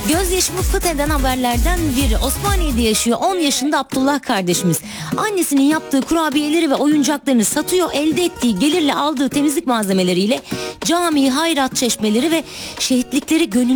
Gözyaşımı fıt eden haberlerden biri. Osmaniye'de yaşıyor 10 yaşında Abdullah kardeşimiz. Annesinin yaptığı kurabiyeleri ve oyuncaklarını satıyor. Elde ettiği gelirle aldığı temizlik malzemeleriyle cami, hayrat çeşmeleri ve şehitlikleri gönüllü